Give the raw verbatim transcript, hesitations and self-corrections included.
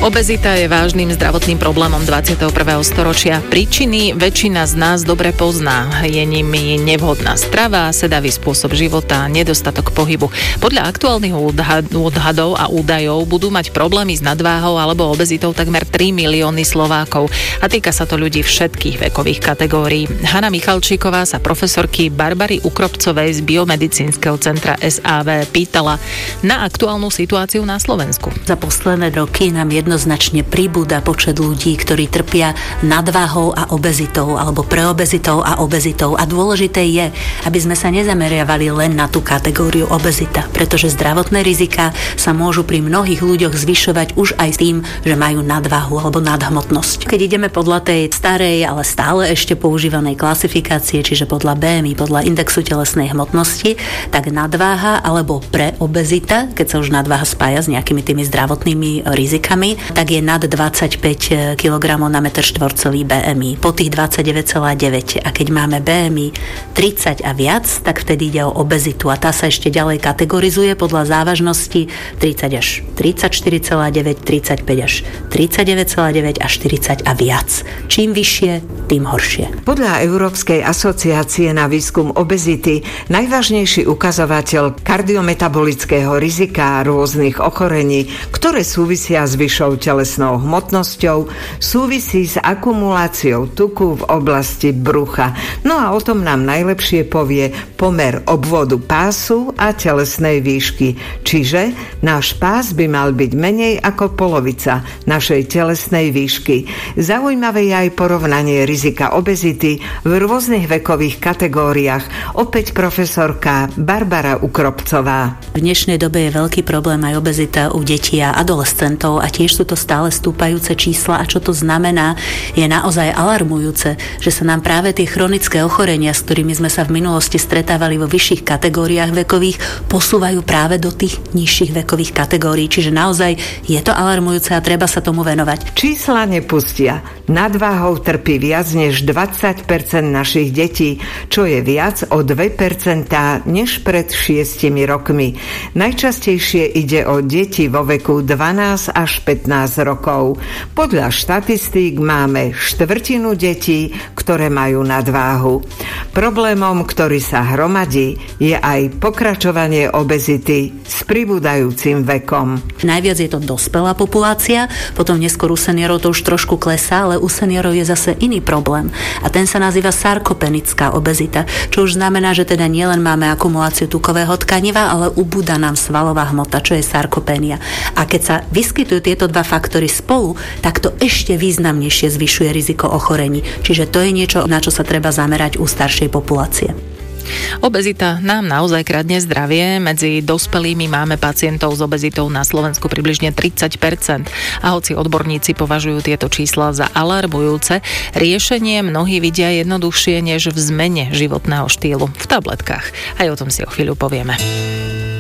Obezita je vážnym zdravotným problémom dvadsiateho prvého storočia. Príčiny väčšina z nás dobre pozná. Je nimi nevhodná strava, sedavý spôsob života, nedostatok pohybu. Podľa aktuálnych odhadov a údajov budú mať problémy s nadváhou alebo obezitou takmer tri milióny Slovákov. A týka sa to ľudí všetkých vekových kategórií. Hana Michalčíková sa profesorky Barbary Ukropcovej z Biomedicínskeho centra es á vé pýtala na aktuálnu situáciu na Slovensku. Za posledné roky nám jednoznačne pribúda počet ľudí, ktorí trpia nadváhou a obezitou alebo preobezitou a obezitou. A dôležité je, aby sme sa nezameriavali len na tú kategóriu obezita, pretože zdravotné rizika sa môžu pri mnohých ľuďoch zvyšovať už aj tým, že majú nadváhu alebo nadhmotnosť. Keď ideme podľa tej starej, ale stále ešte používanej klasifikácie, čiže podľa bé em í, podľa indexu telesnej hmotnosti, tak nadváha alebo preobezita, keď sa už nadváha spája s nejakými tými zdravotnými rizikami, tak je nad dvadsaťpäť kilogramov na meter štvorcový bé em í. Po tých dvadsaťdeväť celá deväť. A keď máme bé em í tridsať a viac, tak vtedy ide o obezitu. A tá sa ešte ďalej kategorizuje podľa závažnosti tridsať až tridsaťštyri celá deväť, tridsaťpäť až tridsaťdeväť celá deväť a štyridsať a viac. Čím vyššie, tým horšie. Podľa Európskej asociácie na výskum obezity najvážnejší ukazovateľ kardiometabolického rizika rôznych ochorení, ktoré súvisia s vyššou telesnou hmotnosťou, súvisí s akumuláciou tuku v oblasti brucha. No a o tom nám najlepšie povie pomer obvodu pásu a telesnej výšky. Čiže náš pás by mal byť menej ako polovica našej telesnej výšky. Zaujímavé je aj porovnanie rizika obezity v rôznych vekových kategóriách. Opäť profesorka Barbara Ukropcová. V dnešnej dobe je veľký problém aj obezita u detí a adolescentov a tiež sú to stále stúpajúce čísla a čo to znamená, je naozaj alarmujúce, že sa nám práve tie chronické ochorenia, s ktorými sme sa v minulosti stretávali vo vyšších kategóriách vekových, posúvajú práve do tých nižších vekových kategórií, čiže naozaj je to alarmujúce a treba sa tomu venovať. Čísla nepustia. Nadváhou trpí viac než dvadsať percent našich detí, čo je viac o dve percentá než pred šiestimi rokmi. Najčastejšie ide o deti vo veku dvanásť až pätnásť rokov. Podľa štatistík máme štvrtinu detí, ktoré majú nadváhu. Problémom, ktorý sa hromadí, je aj pokračovanie obezity s pribúdajúcim vekom. Najviac je to dospelá populácia, potom neskôr u seniorov to už trošku klesá, ale u seniorov je zase iný problém. A ten sa nazýva sarkopenická obezita, čo už znamená, že teda nielen máme akumuláciu tukového tkaniva, ale ubúda nám svalová hmota, čo je sarkopénia. A keď sa vyskytujú tieto dva faktory spolu, tak to ešte významnejšie zvyšuje riziko ochorení. Čiže to je niečo, na čo sa treba zamerať u staršej populácie. Obezita nám naozaj kradne zdravie. Medzi dospelými máme pacientov s obezitou na Slovensku približne tridsať percent. A hoci odborníci považujú tieto čísla za alarmujúce, riešenie mnohí vidia jednoduchšie než v zmene životného štýlu v tabletkách. Aj o tom si o chvíľu povieme.